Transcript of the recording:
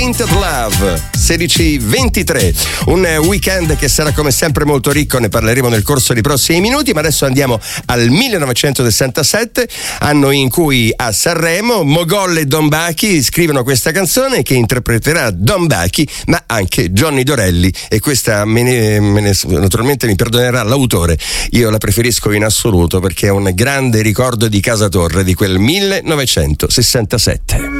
Tainted Love, 16:23. Un weekend che sarà come sempre molto ricco, ne parleremo nel corso dei prossimi minuti, ma adesso andiamo al 1967, anno in cui a Sanremo Mogol e Don Bachi scrivono questa canzone che interpreterà Don Bachi, ma anche Johnny Dorelli, e questa naturalmente mi perdonerà l'autore, io la preferisco in assoluto perché è un grande ricordo di Casa Torre di quel 1967.